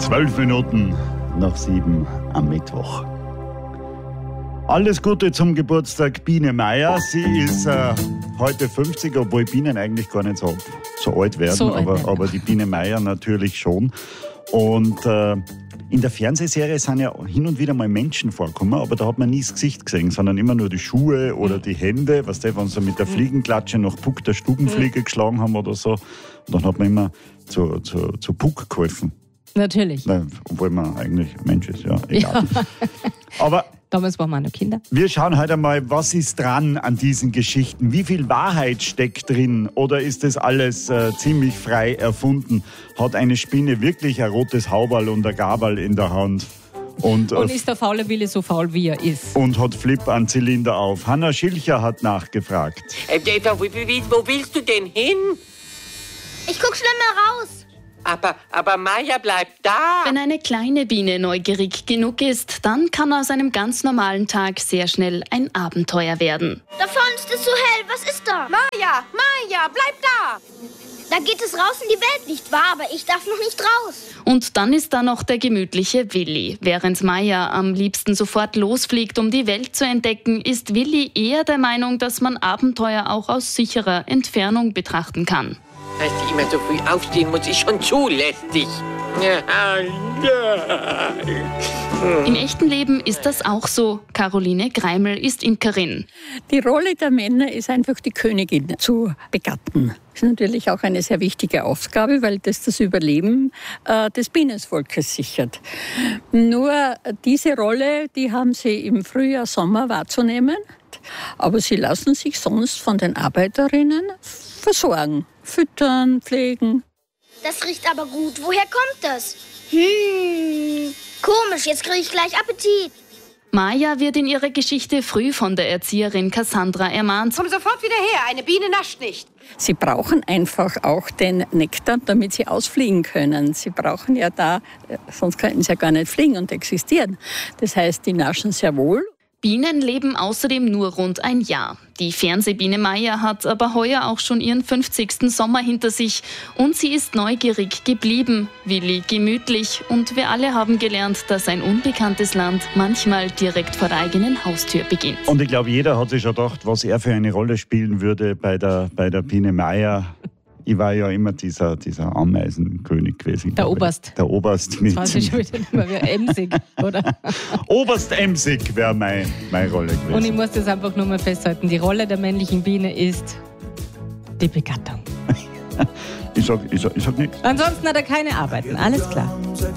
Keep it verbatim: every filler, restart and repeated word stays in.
Zwölf Minuten nach sieben am Mittwoch. Alles Gute zum Geburtstag Biene Meier. Sie ist äh, heute fünfzig, obwohl Bienen eigentlich gar nicht so, so alt werden, so aber, alt, ja. aber die Biene Meier natürlich schon. Und äh, in der Fernsehserie sind ja hin und wieder mal Menschen vorgekommen, aber da hat man nie das Gesicht gesehen, sondern immer nur die Schuhe oder die Hände, was die, wenn sie mit der Fliegenklatsche nach Puck der Stubenfliege mhm. geschlagen haben oder so. Und dann hat man immer zu, zu, zu Puck geholfen. Natürlich. Nein, obwohl man eigentlich Mensch ist, ja, egal. Ja. Aber damals waren wir noch Kinder. Wir schauen heute mal, was ist dran an diesen Geschichten? Wie viel Wahrheit steckt drin? Oder ist das alles äh, ziemlich frei erfunden? Hat eine Spinne wirklich ein rotes Hauberl und ein Gabel in der Hand? Und, und äh, ist der faule Wille so faul, wie er ist? Und hat Flip einen Zylinder auf. Hanna Schilcher hat nachgefragt. Äh, wo, wo willst du denn hin? Ich guck schnell mal raus. Aber, aber Meier bleibt da. Wenn eine kleine Biene neugierig genug ist, dann kann aus einem ganz normalen Tag sehr schnell ein Abenteuer werden. Da vorne ist es so hell. Was ist da? Meier, Meier, bleib da. Da geht es raus in die Welt, nicht wahr? Aber ich darf noch nicht raus. Und dann ist da noch der gemütliche Willi. Während Meier am liebsten sofort losfliegt, um die Welt zu entdecken, ist Willi eher der Meinung, dass man Abenteuer auch aus sicherer Entfernung betrachten kann. Dass ich immer so früh aufstehen muss, ist schon zu lästig. Im echten Leben ist das auch so. Caroline Greimel ist Imkerin. Die Rolle der Männer ist einfach, die Königin zu begatten. Das ist natürlich auch eine sehr wichtige Aufgabe, weil das das Überleben äh, des Bienenvolkes sichert. Nur diese Rolle, die haben sie im Frühjahr, Sommer wahrzunehmen. Aber sie lassen sich sonst von den Arbeiterinnen versorgen. Füttern, pflegen. Das riecht aber gut. Woher kommt das? Hm, komisch, jetzt kriege ich gleich Appetit. Maja wird in ihrer Geschichte früh von der Erzieherin Cassandra ermahnt. Komm sofort wieder her, eine Biene nascht nicht. Sie brauchen einfach auch den Nektar, damit sie ausfliegen können. Sie brauchen ja da, sonst könnten sie ja gar nicht fliegen und existieren. Das heißt, die naschen sehr wohl. Bienen leben außerdem nur rund ein Jahr. Die Fernsehbiene Meier hat aber heuer auch schon ihren fünfzigsten Sommer hinter sich. Und sie ist neugierig geblieben, Willi gemütlich. Und wir alle haben gelernt, dass ein unbekanntes Land manchmal direkt vor der eigenen Haustür beginnt. Und ich glaube, jeder hat sich schon gedacht, was er für eine Rolle spielen würde bei der, bei der Biene Meier. Ich war ja immer dieser, dieser Ameisenkönig gewesen. Der Oberst. Ich. Der Oberst. Mit das war schon wieder nicht mehr wie Emsig, oder? Oberst Emsig wäre mein, meine Rolle gewesen. Und ich muss das einfach nur mal festhalten. Die Rolle der männlichen Biene ist die Begattung. ich sag, ich sag, ich sag nichts. Ansonsten hat er keine Arbeiten. Alles klar.